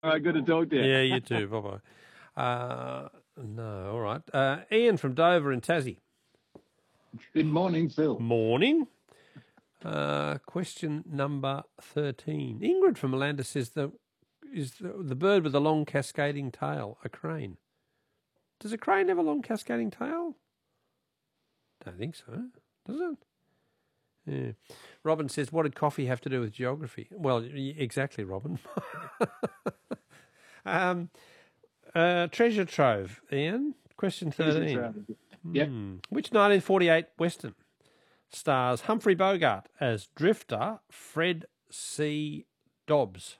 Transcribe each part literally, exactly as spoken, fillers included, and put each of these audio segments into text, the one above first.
All right, good to talk to you. Yeah, you too. Bye-bye. Uh, no, all right. Uh, Ian from Dover in Tassie. Good morning, Phil. Morning. Uh, question number thirteen. Ingrid from Melanda says the is the, the bird with the long cascading tail a crane? Does a crane have a long cascading tail? Don't think so. Does it? Yeah. Robin says, what did coffee have to do with geography? Well, exactly, Robin. um, uh, treasure trove, Ian. Question thirteen. Treasure trove. Yep. Hmm. Which nineteen forty-eight Western stars Humphrey Bogart as drifter Fred C. Dobbs?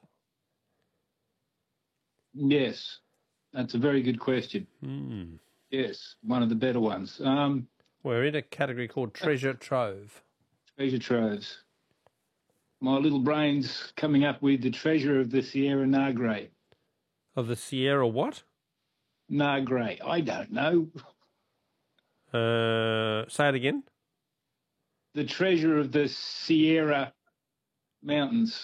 Yes, that's a very good question. Hmm. Yes, one of the better ones. Um, We're in a category called treasure trove. Treasure troves. My little brain's coming up with the treasure of the Sierra Madre. Of the Sierra what? Madre. I don't know. Uh, say it again. The treasure of the Sierra Mountains.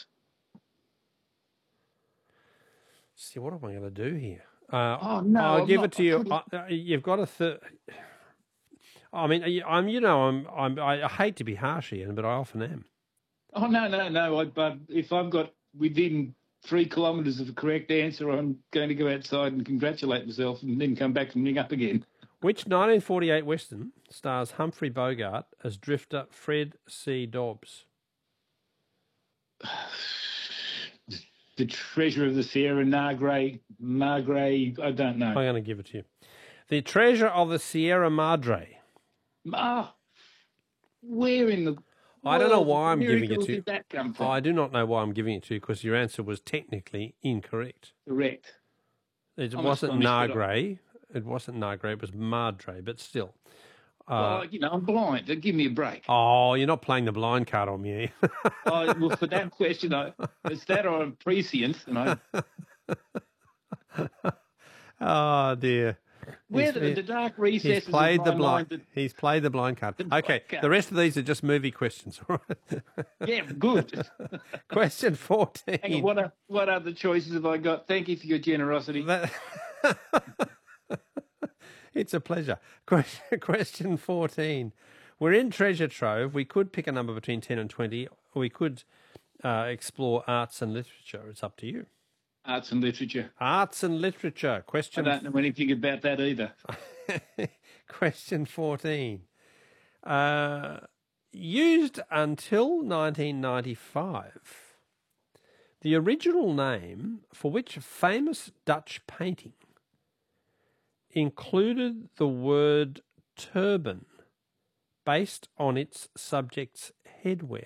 See, what am I going to do here? Uh, oh no! I'll I'm give not, it to you. Uh, you've got a. Th- I mean, I'm. You know, I'm. I'm. I hate to be harsh, Ian, but I often am. Oh no, no, no! I, but if I've got within three kilometres of the correct answer, I'm going to go outside and congratulate myself, and then come back and ring up again. Which nineteen forty-eight Western stars Humphrey Bogart as drifter Fred C. Dobbs? The treasure of the Sierra Madre, Madre, I don't know. I'm going to give it to you. The treasure of the Sierra Madre. Ah, where in the I don't know why I'm giving it to you. Did that come from? I do not know why I'm giving it to you because your answer was technically incorrect. Correct. It I'm wasn't astonished, Nagre. It wasn't Nagre. It was Madre, but still. Uh, well, you know, I'm blind. Give me a break. Oh, you're not playing the blind card on me. oh, well, for that question, I, it's that or I'm prescient. And I... oh, dear. Where the, the dark recesses he's played of the my blind. mind... He's played the blind card. The okay, blind card. The rest of these are just movie questions. All right? Yeah, good. Question fourteen. Hang on, what, are, what other choices have I got? Thank you for your generosity. That... It's a pleasure. Question, question fourteen. We're in Treasure Trove. We could pick a number between ten and twenty, or we could uh, explore arts and literature. It's up to you. Arts and literature. Arts and literature. Question. I don't know anything about that either. Question fourteen. Uh, used until nineteen ninety-five, the original name for which famous Dutch painting included the word turban based on its subject's headwear?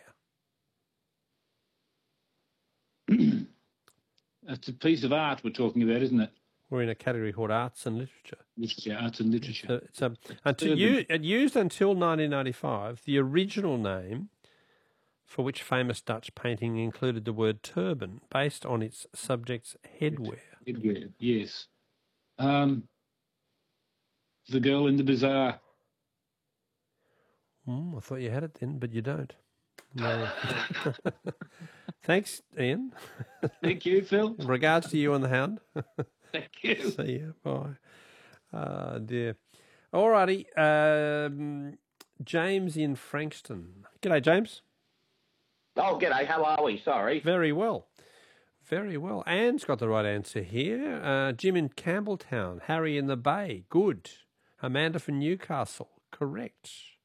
That's a piece of art we're talking about, isn't it? We're in a category called arts and literature. Literature, arts and literature. So it's a, until you, it used until nineteen ninety-five, the original name for which famous Dutch painting included the word turban based on its subject's headwear. Headwear, yes. Um, the Girl in the Bazaar. Mm, I thought you had it then, but you don't. No. Thanks, Ian. Thank you, Phil. Regards to you and the hound. Thank you. See you. Bye. Oh, dear. All righty. Um, James in Frankston. G'day, James. Oh, g'day. How are we? Sorry. Very well. Very well. Anne's got the right answer here. Uh, Jim in Campbelltown. Harry in the Bay. Good. Amanda from Newcastle. Correct.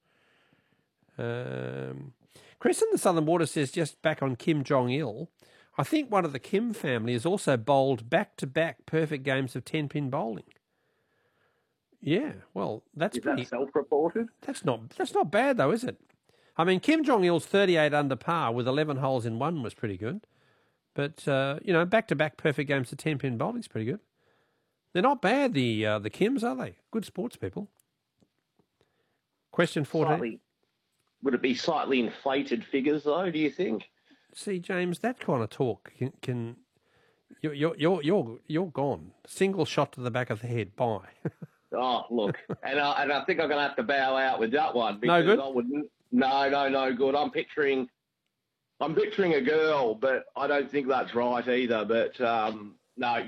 Um, Chris in the Southern Water says, just back on Kim Jong-il, I think one of the Kim family has also bowled back-to-back perfect games of ten-pin bowling. Yeah, well, that's is pretty... that self-reported? That's not, that's not bad, though, is it? I mean, Kim Jong-il's thirty-eight under par with eleven holes in one was pretty good. But, uh, you know, back-to-back perfect games of ten-pin bowling's pretty good. They're not bad, the uh, the Kims, are they? Good sports people. Question fourteen. Slightly, would it be slightly inflated figures, though, do you think? See, James, that kind of talk can... can you're, you're, you're, you're, you're gone. Single shot to the back of the head. Bye. Oh, look, and, uh, and I think I'm going to have to bow out with that one. No good? I wouldn't, no, no, no good. I'm picturing... I'm picturing a girl, but I don't think that's right either. But um, no,